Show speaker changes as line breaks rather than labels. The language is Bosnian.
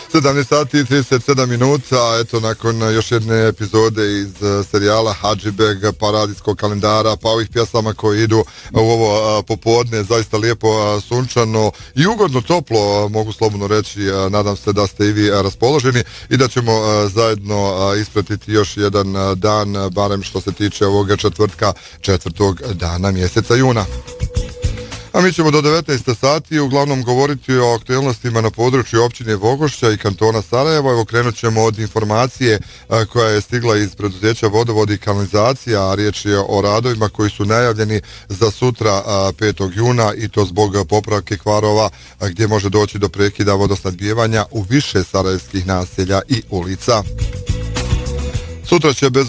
17 sati i 37 minuta, eto nakon još jedne epizode iz serijala Hadžibeg, pa radijskog kalendara, pa ovih pjesama koji idu u ovo popodne, zaista lijepo, sunčano i ugodno toplo, mogu slobodno reći, nadam se da ste i vi raspoloženi i da ćemo zajedno ispratiti još jedan dan, barem što se tiče ovoga četvrtka, 4. dana mjeseca juna. A mi ćemo do 19 sati uglavnom govoriti o aktualnostima na području općine Vogošća i kantona Sarajevo. Evo krenut ćemo od informacije koja je stigla iz preduzeća Vodovod i kanalizacija, a riječ je o radovima koji su najavljeni za sutra 5. juna i to zbog popravke kvarova gdje može doći do prekida vodosnabdijevanja u više sarajevskih naselja i ulica. Sutra će bez